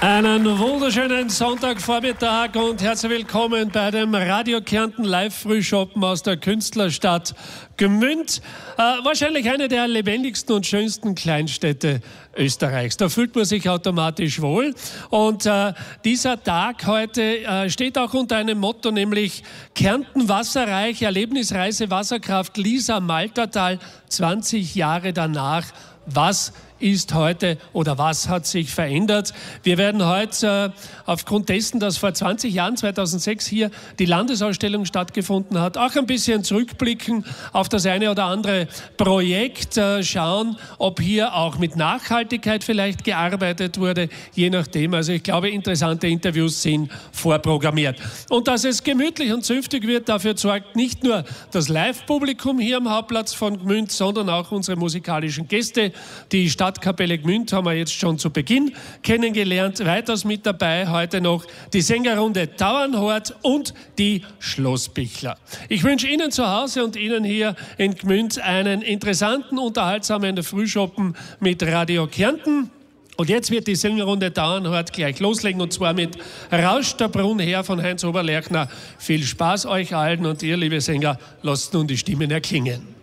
Einen wunderschönen Sonntagvormittag und herzlich willkommen bei dem Radio Kärnten Live-Frühschoppen aus der Künstlerstadt Gmünd. Wahrscheinlich eine der lebendigsten und schönsten Kleinstädte Österreichs. Da fühlt man sich automatisch wohl. Und dieser Tag heute steht auch unter einem Motto, nämlich Kärnten wasserreich, Erlebnisreise Wasserkraft Lisa Maltertal, 20 Jahre danach. Was ist heute oder was hat sich verändert? Wir werden heute aufgrund dessen, dass vor 20 Jahren, 2006, hier die Landesausstellung stattgefunden hat, auch ein bisschen zurückblicken auf das eine oder andere Projekt, schauen, ob hier auch mit Nachhaltigkeit vielleicht gearbeitet wurde, je nachdem. Also ich glaube, interessante Interviews sind vorprogrammiert. Und dass es gemütlich und zünftig wird, dafür sorgt nicht nur das Live-Publikum hier am Hauptplatz von Gmünd, sondern auch unsere musikalischen Gäste. Die Stadtkapelle Gmünd haben wir jetzt schon zu Beginn kennengelernt. Weiters mit dabei heute noch die Sängerrunde Tauernhort und die Schlossbichler. Ich wünsche Ihnen zu Hause und Ihnen hier in Gmünd einen interessanten, unterhaltsamen Frühschoppen mit Radio Kärnten. Und jetzt wird die Sängerrunde Tauernhort gleich loslegen, und zwar mit Rauscht der Brunn her von Heinz Oberlerchner. Viel Spaß euch allen, und ihr, liebe Sänger, lasst nun die Stimmen erklingen.